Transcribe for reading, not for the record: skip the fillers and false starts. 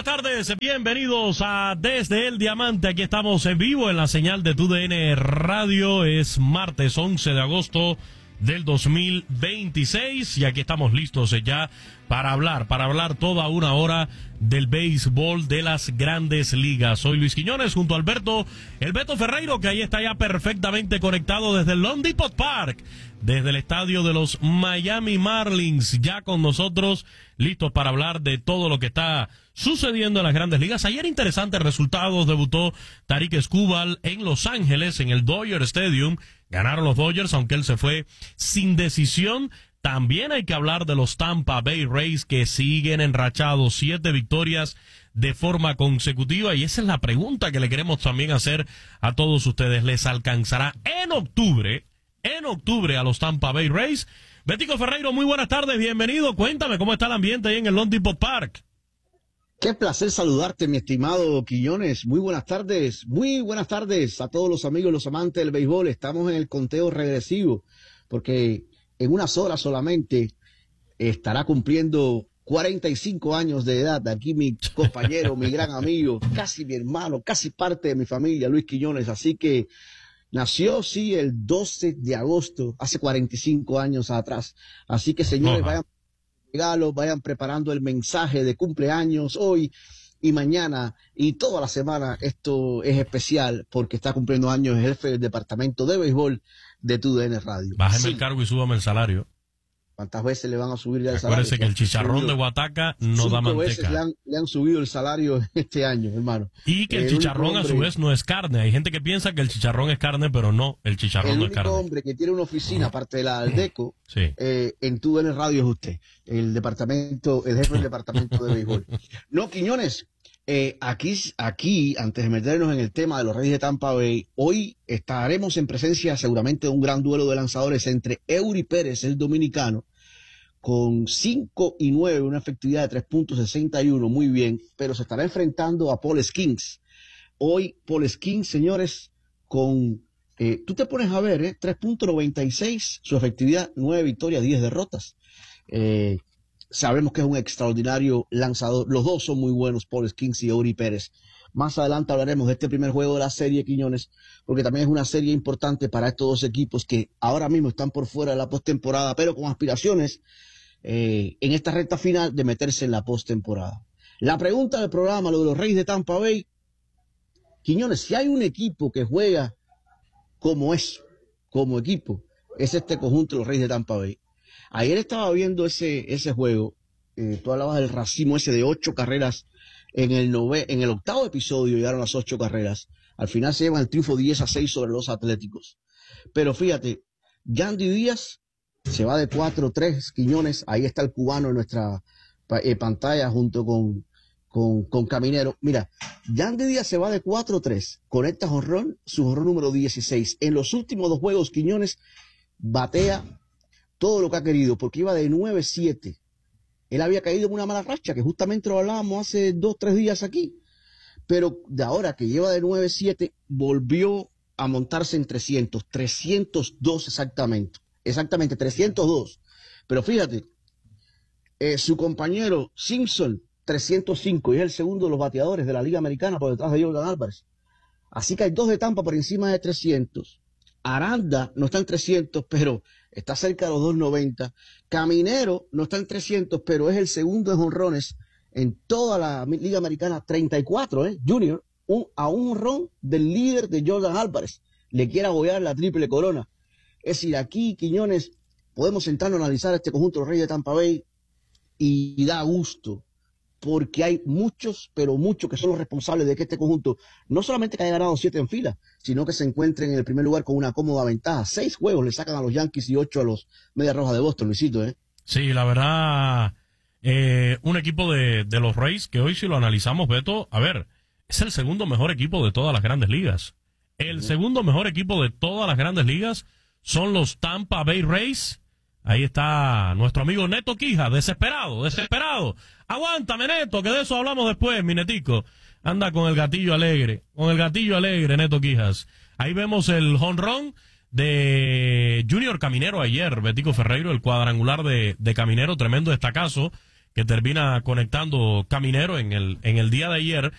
buenas tardes, bienvenidos a Desde el Diamante. Aquí estamos en vivo en la señal de TUDN Radio. Es martes 11 de agosto del 2026 y aquí estamos listos ya para hablar toda una hora del béisbol de las grandes ligas. Soy Luis Quiñones junto a el Beto Ferreiro, que ahí está ya perfectamente conectado desde el Lone Depot Park, desde el estadio de los Miami Marlins, ya con nosotros, listos para hablar de todo lo que está sucediendo en las grandes ligas. Ayer interesantes resultados, debutó Tarik Skubal en Los Ángeles, en el Dodger Stadium, ganaron los Dodgers, aunque él se fue sin decisión. También hay que hablar de los Tampa Bay Rays, que siguen enrachados, 7 victorias de forma consecutiva, y esa es la pregunta que le queremos también hacer a todos ustedes. ¿Les alcanzará en octubre a los Tampa Bay Rays? Betico Ferreiro, muy buenas tardes, bienvenido. Cuéntame cómo está el ambiente ahí en el Lone Depot Park. Qué placer saludarte, mi estimado Quiñones. Muy buenas tardes a todos los amigos, los amantes del béisbol. Estamos en el conteo regresivo, porque en unas horas solamente estará cumpliendo 45 años de edad. Aquí mi compañero, mi gran amigo, casi mi hermano, casi parte de mi familia, Luis Quiñones. Así que nació, sí, el 12 de agosto, hace 45 años atrás. Así que, señores, vayan regalos, vayan preparando el mensaje de cumpleaños hoy y mañana y toda la semana. Esto es especial porque está cumpliendo años el jefe del departamento de béisbol de TUDN Radio. Bájeme el cargo y súbame el salario. ¿Cuántas veces le van a subir ya el salario? Acuérdese que el chicharrón de Guataca no da manteca. 5 veces le han subido el salario este año, hermano. Y que el chicharrón a su vez no es carne. Hay gente que piensa que el chicharrón es carne, pero no, el chicharrón no es carne. El único hombre que tiene una oficina, aparte de la Aldeco, sí, en TUDN Radio es usted, el jefe del departamento de béisbol. No, Quiñones, aquí, antes de meternos en el tema de los Reyes de Tampa Bay, hoy estaremos en presencia seguramente de un gran duelo de lanzadores entre Eury Pérez, el dominicano, con 5-9, una efectividad de 3.61, muy bien, pero se estará enfrentando a Paul Skeens. Hoy, Paul Skeens, señores, con, tú te pones a ver, 3.96, su efectividad, 9 victorias, 10 derrotas. Sabemos que es un extraordinario lanzador. Los dos son muy buenos, Paul Skeens y Eury Pérez. Más adelante hablaremos de este primer juego de la serie, Quiñones, porque también es una serie importante para estos dos equipos que ahora mismo están por fuera de la postemporada, pero con aspiraciones en esta recta final de meterse en la postemporada. La pregunta del programa, lo de los Reyes de Tampa Bay, Quiñones, si hay un equipo que juega como equipo, es este conjunto de los Reyes de Tampa Bay. Ayer estaba viendo ese juego, tú hablabas del racimo ese de 8 carreras en el octavo episodio, llegaron las 8 carreras. Al final se llevan el triunfo 10-6 sobre los Atléticos. Pero fíjate, Yandy Díaz se va de 4-3, Quiñones, ahí está el cubano en nuestra pantalla junto con Caminero. Mira, Yandy Díaz se va de 4-3, conecta jonrón, su jonrón número 16. En los últimos 2 juegos, Quiñones batea todo lo que ha querido, porque iba de 9-7. Él había caído en una mala racha, que justamente lo hablábamos hace 2-3 días aquí. Pero de ahora que lleva de 9-7, volvió a montarse en 302 exactamente 302. Pero fíjate, su compañero Simpson, 305, y es el segundo de los bateadores de la Liga Americana por detrás de Jordan Álvarez. Así que hay 2 de Tampa por encima de 300. Aranda no está en 300, pero está cerca de los 290. Caminero no está en 300, pero es el segundo de jonrones en toda la Liga Americana, 34, Junior, a un jonrón del líder de Jordan Álvarez. Le quiere abollar la triple corona. Es decir, aquí, Quiñones, podemos sentarnos a analizar este conjunto de los Reyes de Tampa Bay y da gusto, porque hay muchos, pero muchos que son los responsables de que este conjunto no solamente que haya ganado 7 en fila, sino que se encuentren en el primer lugar con una cómoda ventaja. 6 juegos le sacan a los Yankees y 8 a los Medias Rojas de Boston, Luisito, Sí, la verdad, un equipo de los Rays que hoy si lo analizamos, Beto, a ver, es el segundo mejor equipo de todas las grandes ligas. El segundo mejor equipo de todas las grandes ligas son los Tampa Bay Rays. Ahí está nuestro amigo Neto Quija, desesperado. Aguántame, Neto, que de eso hablamos después, mi netico. Anda con el gatillo alegre, Neto Quijas. Ahí vemos el jonrón de Junior Caminero ayer, Betico Ferreiro, el cuadrangular de Caminero, tremendo destacazo que termina conectando Caminero en el día de ayer.